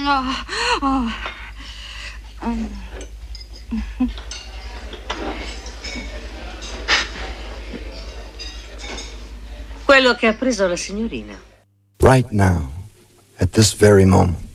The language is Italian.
Oh, oh. Quello che ha preso la signorina. Right now, at this very moment.